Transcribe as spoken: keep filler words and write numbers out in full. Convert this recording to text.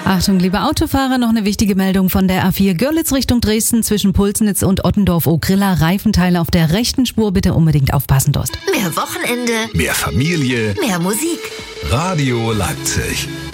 Achtung, liebe Autofahrer, noch eine wichtige Meldung von der A vier Görlitz Richtung Dresden zwischen Pulsnitz und Ottendorf-Ogrilla. Reifenteile auf der rechten Spur, bitte unbedingt aufpassen dort. Mehr Wochenende, mehr Familie, mehr Musik. Radio Leipzig.